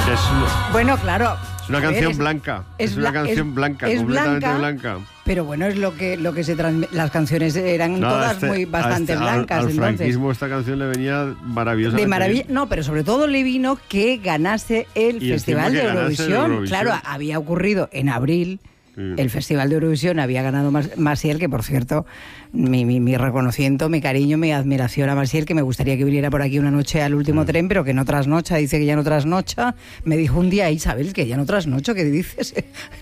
Bueno, claro. Es una canción blanca. Es una canción blanca, completamente blanca. Pero bueno, es lo que se transmite. Las canciones eran todas bastante blancas. Al franquismo esta canción le venía maravillosa. No, pero sobre todo le vino que ganase el Festival de Eurovisión. Claro, había ocurrido en abril. El Festival de Eurovisión había ganado Maciel, que por cierto, mi reconocimiento, mi cariño, mi admiración a Maciel, que me gustaría que viniera por aquí una noche al último tren, pero que no trasnocha, dice que ya no trasnocha. Me dijo un día, Isabel, que ya no trasnocho, ¿qué dices?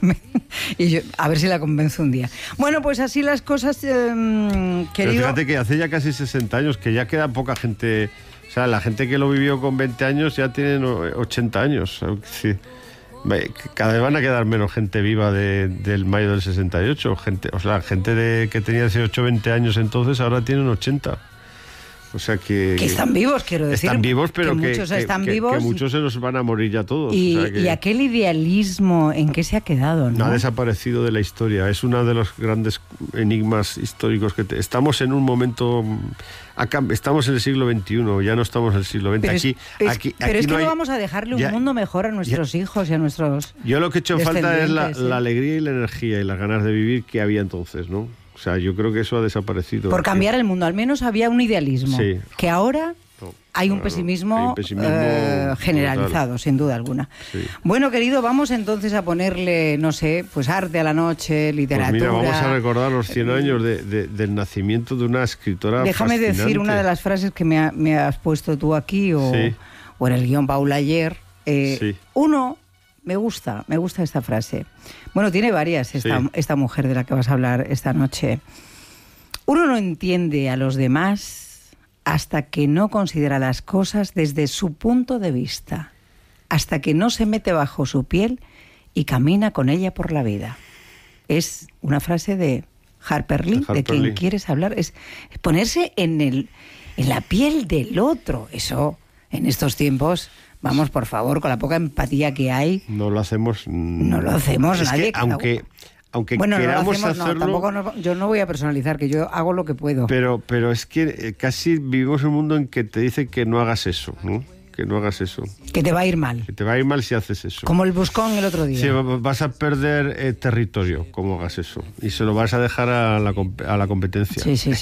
Y yo, a ver si la convenzo un día. Bueno, pues así las cosas, querido. Pero fíjate que hace ya casi 60 años, que ya queda poca gente. O sea, la gente que lo vivió con 20 años ya tienen 80 años. Sí. Cada vez van a quedar menos gente viva del mayo del 68. Gente que tenía 18 o 20 años entonces ahora tienen 80. O sea que están vivos, quiero decir. Están vivos, pero que muchos están vivos. Que muchos se los van a morir ya todos. Y aquel idealismo, ¿en qué se ha quedado? ¿No? Ha desaparecido de la historia. Es uno de los grandes enigmas históricos que estamos en un momento. Estamos en el siglo XXI, ya no estamos en el siglo XX. Pero es que no vamos a dejarle un mundo mejor a nuestros hijos y a nuestros. Yo lo que he hecho falta es la alegría y la energía y las ganas de vivir que había entonces, ¿no? O sea, yo creo que eso ha desaparecido. Por cambiar el mundo, al menos había un idealismo. Sí. Que ahora hay un pesimismo, generalizado, total. Sin duda alguna. Sí. Bueno, querido, vamos entonces a ponerle, no sé, pues arte a la noche, literatura. Pues mira, vamos a recordar los 100 años del nacimiento de una escritora Déjame fascinante. decir una de las frases que me has puesto tú aquí o en el guión Paula ayer. Uno... Me gusta esta frase. Bueno, tiene varias esta mujer de la que vas a hablar esta noche. Uno no entiende a los demás hasta que no considera las cosas desde su punto de vista, hasta que no se mete bajo su piel y camina con ella por la vida. Es una frase de Harper Lee, de quien quieres hablar. Es ponerse en la piel del otro. Eso, en estos tiempos... Vamos, por favor, con la poca empatía que hay. No lo hacemos. No lo hacemos nadie. Que aunque queramos hacerlo... yo no voy a personalizar, que yo hago lo que puedo. Pero es que casi vivimos en un mundo en que te dice que no hagas eso, ¿no? Que no hagas eso. Que te va a ir mal. Que te va a ir mal si haces eso. Como el Buscón el otro día. Sí, vas a perder territorio como hagas eso. Y se lo vas a dejar a la competencia. Sí. Sí.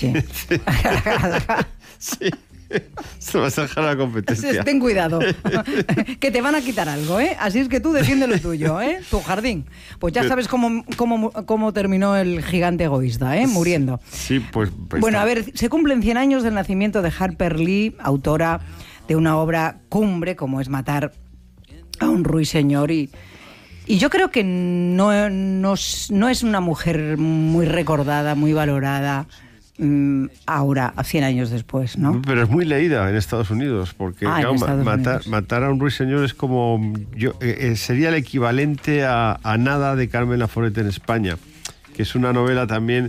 Se vas a dejar a la competencia. Ten cuidado, que te van a quitar algo, ¿eh? Así es que tú defiende lo tuyo, ¿eh? Tu jardín. Pues ya sabes cómo terminó el gigante egoísta, ¿eh? Muriendo. Sí, pues bueno, a ver, se cumplen 100 años del nacimiento de Harper Lee, autora de una obra cumbre como es Matar a un ruiseñor y yo creo que no es una mujer muy recordada, muy valorada. Ahora, a 100 años después, ¿no? Pero es muy leída en Estados Unidos, porque matar a un ruiseñor es como... sería el equivalente a Nada de Carmen Laforet en España, que es una novela también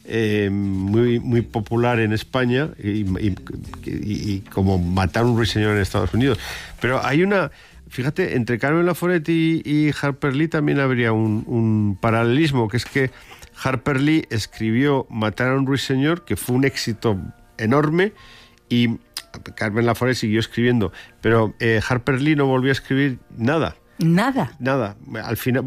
muy, muy popular en España y como Matar a un ruiseñor en Estados Unidos. Pero hay una... Fíjate, entre Carmen Laforet y Harper Lee también habría un paralelismo, que es que Harper Lee escribió Matar a un ruiseñor, que fue un éxito enorme, y Carmen Laforet siguió escribiendo, pero Harper Lee no volvió a escribir nada. ¿Nada? Nada. Al final,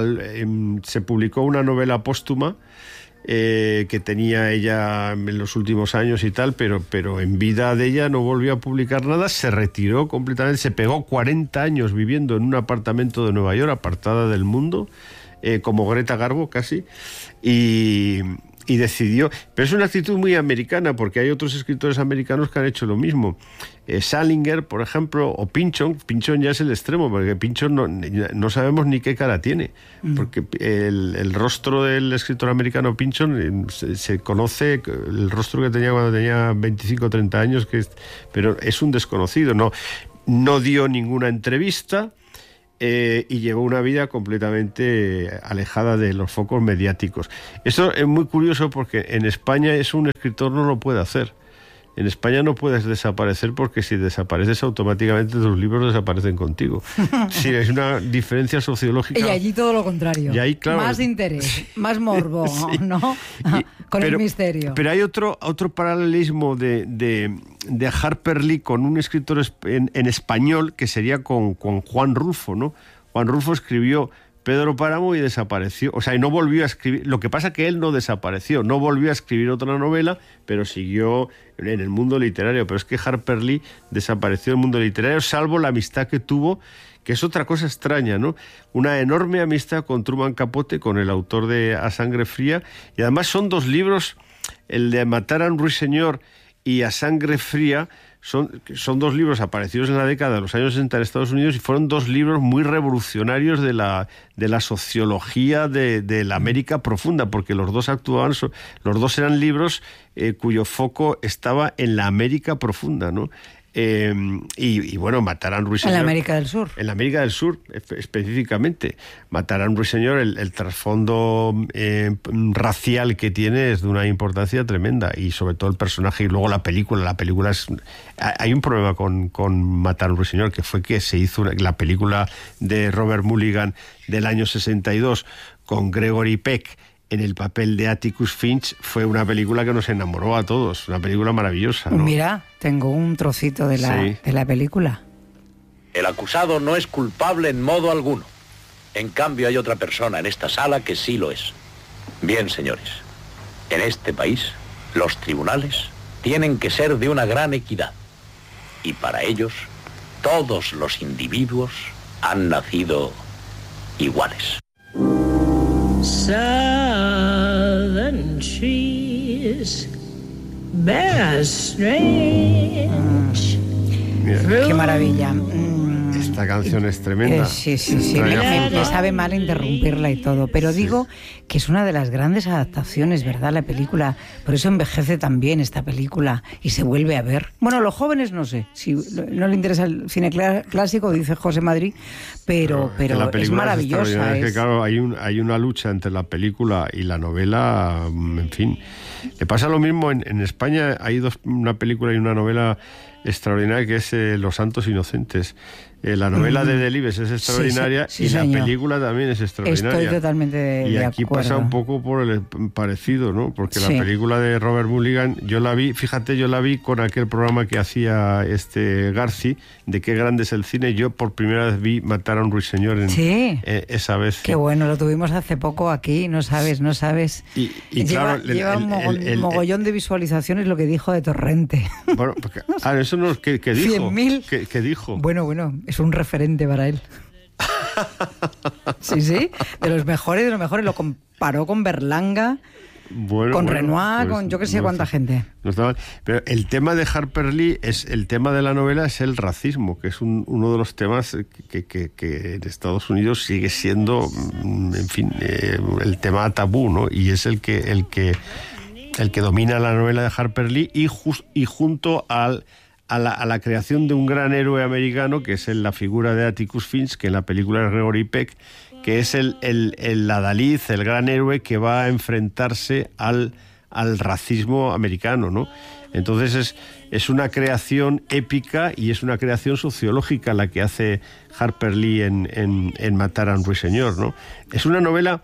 se publicó una novela póstuma que tenía ella en los últimos años y tal, pero en vida de ella no volvió a publicar nada, se retiró completamente, se pegó 40 años viviendo en un apartamento de Nueva York, apartada del mundo, como Greta Garbo casi, y decidió, pero es una actitud muy americana, porque hay otros escritores americanos que han hecho lo mismo. Salinger, por ejemplo, o Pynchon ya es el extremo, porque Pynchon no sabemos ni qué cara tiene, porque el rostro del escritor americano Pynchon se conoce, el rostro que tenía cuando tenía 25 o 30 años, pero es un desconocido, no dio ninguna entrevista, y llevó una vida completamente alejada de los focos mediáticos. Esto es muy curioso porque en España un escritor no lo puede hacer. En España no puedes desaparecer, porque si desapareces automáticamente tus libros desaparecen contigo. Sí, es una diferencia sociológica. Y allí todo lo contrario. Y ahí, claro, más interés, más morbo, sí. ¿No? Con el misterio. Pero hay otro paralelismo de Harper Lee con un escritor en español que sería con Juan Rulfo, ¿no? Juan Rulfo escribió Pedro Páramo y desapareció, o sea, y no volvió a escribir. Lo que pasa es que él no desapareció, no volvió a escribir otra novela, pero siguió en el mundo literario. Pero es que Harper Lee desapareció del mundo literario, salvo la amistad que tuvo, que es otra cosa extraña, ¿no? Una enorme amistad con Truman Capote, con el autor de A Sangre Fría, y además son 2 libros, el de Matar a un ruiseñor y A Sangre Fría, son 2 libros aparecidos en la década de los años 60 en Estados Unidos y fueron 2 libros muy revolucionarios de la sociología de la América profunda, porque los dos los dos eran libros cuyo foco estaba en la América profunda, ¿no? Y bueno, Matar a un ruiseñor... En la América del Sur. En la América del Sur, específicamente. Matar a un ruiseñor, el trasfondo racial que tiene es de una importancia tremenda, y sobre todo el personaje y luego la película es... Hay un problema con Matar a un ruiseñor, que fue que se hizo la película de Robert Mulligan del año 62 con Gregory Peck en el papel de Atticus Finch. Fue una película que nos enamoró a todos, una película maravillosa, ¿no? Mira, tengo un trocito de la película. El acusado no es culpable en modo alguno. En cambio, hay otra persona en esta sala que sí lo es. Bien, señores, en este país, los tribunales tienen que ser de una gran equidad. Y para ellos, todos los individuos han nacido iguales. Southern trees bear strange. Qué maravilla. Esta canción es tremenda. Sí. Me sabe mal interrumpirla y todo, pero digo que es una de las grandes adaptaciones, ¿verdad? La película, por eso envejece también esta película y se vuelve a ver. Bueno, los jóvenes no sé, si no le interesa el cine clásico, dice José Madrid, pero es maravillosa. Es que claro, hay una lucha entre la película y la novela, en fin. Le pasa lo mismo en España, hay una película y una novela extraordinaria que es Los Santos Inocentes. La novela de Delibes es extraordinaria, y la película también es extraordinaria. Estoy totalmente de acuerdo. Y aquí pasa un poco por el parecido, ¿no? Porque la película de Robert Mulligan, yo la vi con aquel programa que hacía Garci, de Qué grande es el cine. Yo por primera vez vi Matar a un ruiseñor esa vez. Qué bueno, lo tuvimos hace poco aquí, no sabes. Y claro, lleva un mogollón de visualizaciones lo que dijo de Torrente. Bueno, porque, eso no es que dijo. 100.000. ¿Qué dijo? Bueno, es un referente para él. Sí, de los mejores, lo comparó con Berlanga, con Renoir, pues, con yo que sé cuánta gente. No está mal. Pero el tema de Harper Lee, el tema de la novela es el racismo, que es uno de los temas que en Estados Unidos sigue siendo, en fin, el tema tabú, ¿no? Y es el que domina la novela de Harper Lee, y junto a la creación de un gran héroe americano, que es la figura de Atticus Finch, que en la película es Gregory Peck, que es el adalid, el gran héroe que va a enfrentarse al racismo americano, ¿no? Entonces es una creación épica y es una creación sociológica la que hace Harper Lee en Matar a un ruiseñor, ¿no? Es una novela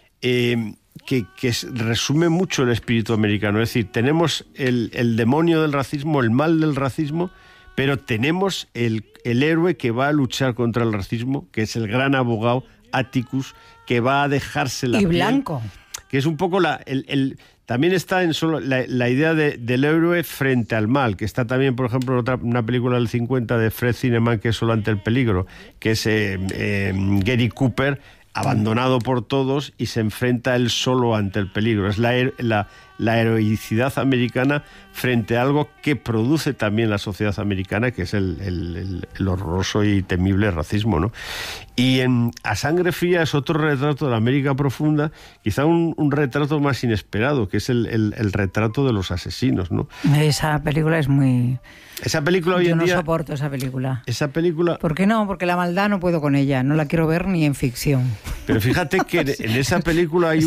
que resume mucho el espíritu americano. Es decir, tenemos el demonio del racismo, el mal del racismo, pero tenemos el héroe que va a luchar contra el racismo, que es el gran abogado Atticus, que va a dejarse la piel. Y blanco. Que es un poco también está en solo la idea del héroe frente al mal, que está también, por ejemplo, una película del 50 de Fred Zinnemann, que es Solo ante el peligro, que es Gary Cooper, abandonado por todos, y se enfrenta él solo ante el peligro. Es la heroicidad americana frente a algo que produce también la sociedad americana, que es el horroroso y temible racismo, ¿no? Y en A Sangre Fría es otro retrato de la América profunda, quizá un retrato más inesperado, que es el retrato de los asesinos, ¿no? Esa película es muy... Esa película hoy en día... Yo no soporto esa película. Esa película... ¿Por qué no? Porque la maldad no puedo con ella, no la quiero ver ni en ficción. Pero fíjate que en esa película hay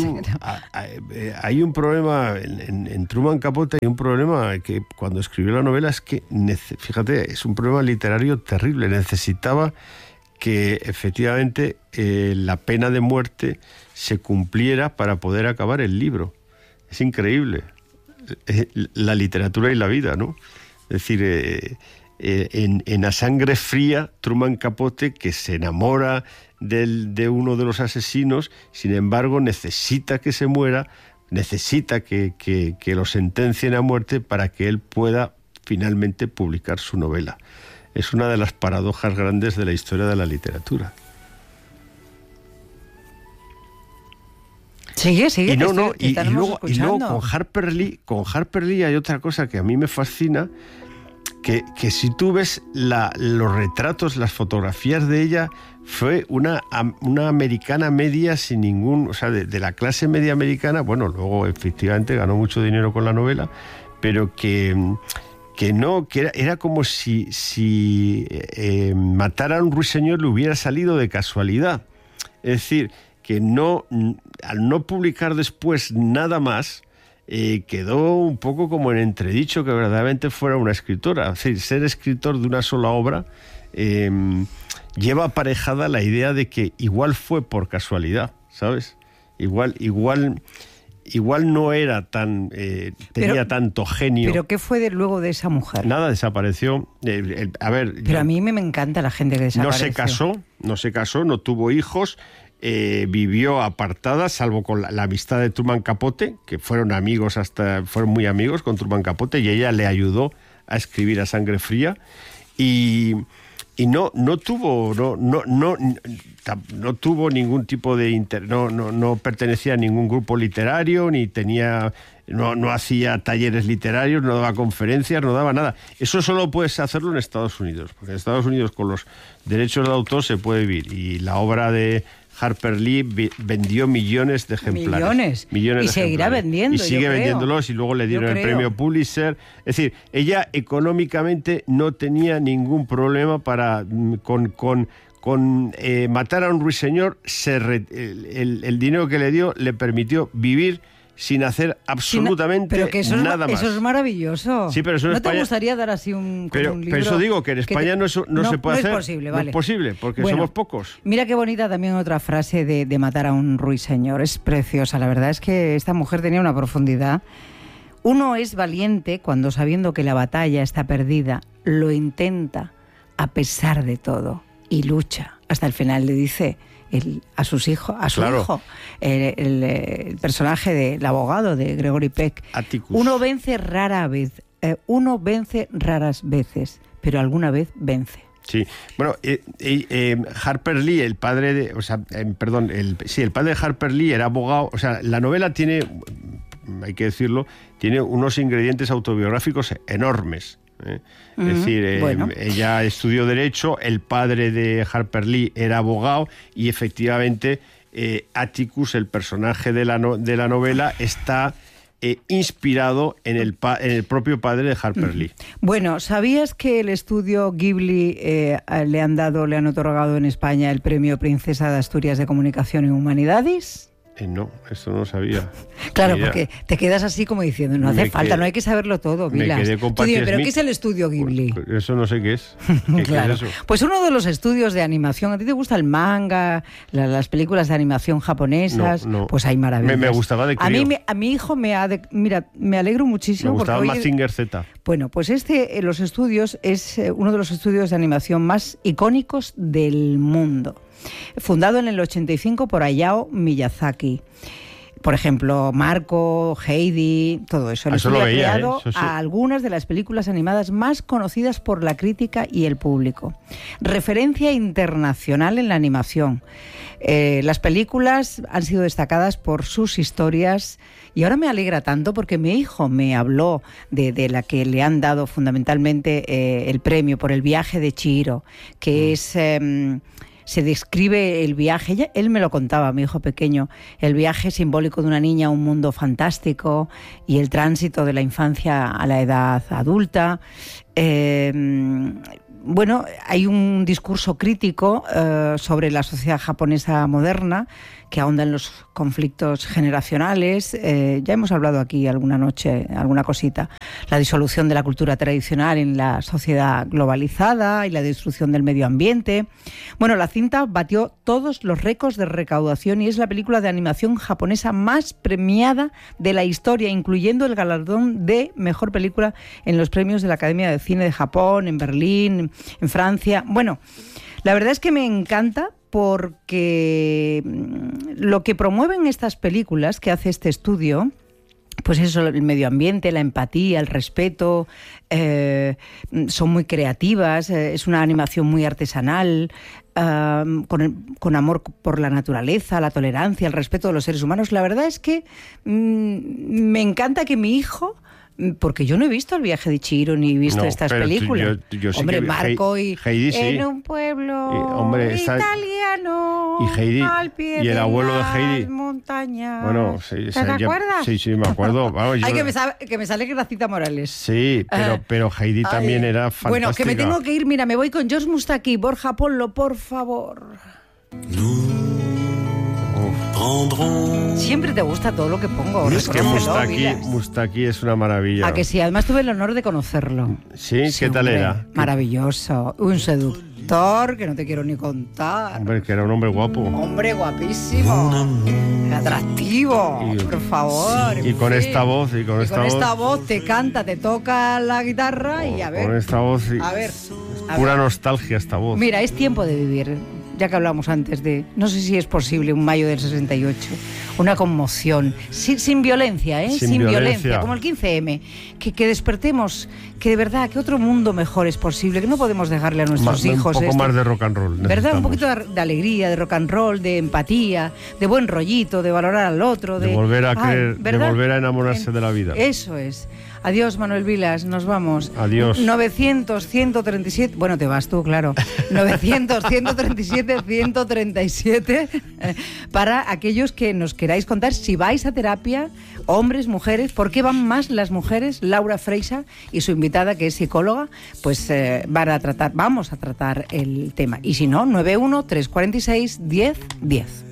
un problema, en Truman Capote hay un problema que cuando escribió la novela es que, fíjate, es un problema literario terrible. Necesitaba que efectivamente la pena de muerte se cumpliera para poder acabar el libro. Es increíble. La literatura y la vida, ¿no? Es decir, en A Sangre Fría, Truman Capote, que se enamora de uno de los asesinos, sin embargo necesita que se muera, necesita que lo sentencien a muerte para que él pueda finalmente publicar su novela. Es una de las paradojas grandes de la historia de la literatura. Sigue. Y luego con Harper Lee hay otra cosa que a mí me fascina, que si tú ves los retratos, las fotografías de ella, fue una americana media sin ningún, o sea, de la clase media americana. Bueno, luego efectivamente ganó mucho dinero con la novela, pero que era como si Matar a un ruiseñor le hubiera salido de casualidad. Es decir, que al no publicar después nada más, quedó un poco como en entredicho que verdaderamente fuera una escritora. Es decir, ser escritor de una sola obra lleva aparejada la idea de que igual fue por casualidad, ¿sabes? Igual no era tan... tenía tanto genio. ¿Pero qué fue luego de esa mujer? Nada, desapareció. Pero a mí me encanta la gente que desapareció. No se casó, no tuvo hijos, vivió apartada, salvo con la amistad de Truman Capote, que fueron muy amigos con Truman Capote, y ella le ayudó a escribir A Sangre Fría, y no tuvo ningún tipo de no pertenecía a ningún grupo literario, ni no hacía talleres literarios, no daba conferencias, no daba nada. Eso solo puedes hacerlo en Estados Unidos, porque en Estados Unidos con los derechos de autor se puede vivir, y la obra de Harper Lee vendió millones de ejemplares. Millones y seguirá vendiendo. Y sigue vendiéndolos, y luego le dieron el premio Pulitzer. Es decir, ella económicamente no tenía ningún problema con Matar a un ruiseñor. El dinero que le dio le permitió vivir sin hacer absolutamente nada más. Eso es maravilloso. Sí, pero eso en ¿No España... te gustaría dar así un libro? Pero eso digo, que en España no se puede hacer. No es posible, vale. No es posible, porque somos pocos. Mira qué bonita también otra frase de Matar a un ruiseñor. Es preciosa. La verdad es que esta mujer tenía una profundidad. Uno es valiente cuando, sabiendo que la batalla está perdida, lo intenta a pesar de todo y lucha hasta el final. Le dice a su hijo, el personaje del abogado de Gregory Peck. Atticus. Uno vence raras veces, pero alguna vez vence. Sí, bueno, Harper Lee, el padre de, el padre de Harper Lee era abogado. O sea, la novela tiene, hay que decirlo, tiene unos ingredientes autobiográficos enormes. Es decir, ella estudió Derecho, el padre de Harper Lee era abogado, y efectivamente Atticus, el personaje de la novela, está inspirado en el propio padre de Harper Lee. Bueno, ¿sabías que el estudio Ghibli le han otorgado en España el premio Princesa de Asturias de Comunicación y Humanidades? No, eso no sabía. Claro, mira, porque te quedas así como diciendo, no hace falta, no hay que saberlo todo, Vilas. Me quedé con Patti Smith. ¿Pero qué Smith. es el estudio Ghibli? Eso no sé qué es. Claro. ¿Qué es eso? Pues uno de los estudios de animación. ¿A ti te gusta el manga, las películas de animación japonesas? No. Pues hay maravillas. Me gustaba de crío. A mi hijo mira, me alegro muchísimo. Me gustaba porque Mazinger Z. Bueno, pues los estudios es uno de los estudios de animación más icónicos del mundo. Fundado en el 85 por Hayao Miyazaki. Por ejemplo, Marco, Heidi, todo eso. El estudio ha creado a algunas de las películas animadas más conocidas por la crítica y el público. Referencia internacional en la animación. Las películas han sido destacadas por sus historias, y ahora me alegra tanto porque mi hijo me habló de la que le han dado fundamentalmente el premio por El viaje de Chihiro, que es... se describe el viaje, él me lo contaba, mi hijo pequeño, el viaje simbólico de una niña a un mundo fantástico y el tránsito de la infancia a la edad adulta. bueno, hay un discurso crítico sobre la sociedad japonesa moderna que ahonda en los conflictos generacionales. Ya hemos hablado aquí alguna noche, alguna cosita. La disolución de la cultura tradicional en la sociedad globalizada y la destrucción del medio ambiente. Bueno, la cinta batió todos los récords de recaudación y es la película de animación japonesa más premiada de la historia, incluyendo el galardón de mejor película en los premios de la Academia de Cine de Japón, en Berlín, en Francia. Bueno, la verdad es que me encanta porque lo que promueven estas películas que hace este estudio, pues eso, el medio ambiente, la empatía, el respeto, son muy creativas, es una animación muy artesanal, con amor por la naturaleza, la tolerancia, el respeto de los seres humanos. La verdad es que me encanta que mi hijo... Porque yo no he visto El viaje de Chihiro ni he visto estas películas. Yo sí hombre, que Marco y Heidi, sí. En un pueblo italiano, y Heidi, al pie y el abuelo de las Heidi. montañas. Bueno, sí, ¿Te acuerdas? Sí, me acuerdo. Vamos, Ay, que me sale Gracita Morales. Sí, pero Heidi también era fantástica. Bueno, que me tengo que ir. Mira, me voy con George Mustaki. Borja, ponlo, por favor. Siempre te gusta todo lo que pongo. Es que Mustaki es una maravilla. A que sí, además tuve el honor de conocerlo. ¿Sí? ¿Qué tal era? Maravilloso. Un seductor que no te quiero ni contar. Hombre, que era un hombre guapo. Hombre guapísimo. Atractivo, por favor. Y con esta voz. Y con esta voz te canta, te toca la guitarra y a ver. Con esta voz. A ver. Pura nostalgia esta voz. Mira, es tiempo de vivir. Ya que hablamos antes de, no sé si es posible, un mayo del 68, una conmoción, sin violencia, sin violencia, como el 15M, que despertemos, que de verdad, que otro mundo mejor es posible, que no podemos dejarle a nuestros hijos un poco más de rock and roll. ¿Verdad? Un poquito de alegría, de rock and roll, de empatía, de buen rollito, de valorar al otro, de volver a creer, de volver a enamorarse de la vida. Eso es. Adiós, Manuel Vilas, nos vamos. Adiós. 900-137, bueno, te vas tú, claro. 900-137-137 para aquellos que nos queráis contar si vais a terapia, hombres, mujeres, ¿por qué van más las mujeres? Laura Freixa y su invitada, que es psicóloga, pues vamos a tratar el tema. Y si no, 91-346-1010.